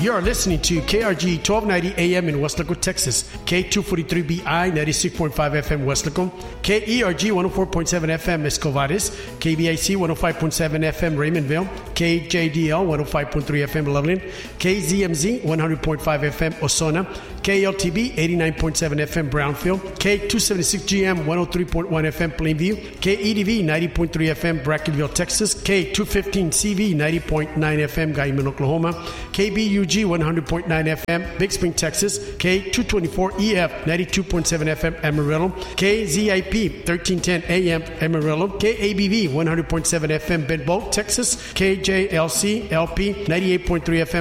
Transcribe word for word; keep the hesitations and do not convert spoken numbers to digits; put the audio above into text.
You are listening to K R G twelve ninety A M in Weslaco, Texas, K two forty-three B I ninety-six point five F M Weslaco, K E R G one oh four point seven F M Escovadis, K B I C one oh five point seven F M Raymondville, K J D L one oh five point three F M Loveland, K Z M Z one hundred point five F M Osona, K L T B eighty-nine point seven F M Brownfield, K two seventy-six G M one oh three point one F M Plainview, K E D V ninety point three F M Brackenville, Texas, K two fifteen C V ninety point nine F M Guyman, Oklahoma, K B U G one hundred point nine F M Big Spring, Texas, K two twenty-four E F ninety-two point seven F M Amarillo, K Z I P thirteen ten A M Amarillo, K A B V one hundred point seven F M Bedboe, Texas, K J L C L P ninety-eight point three F M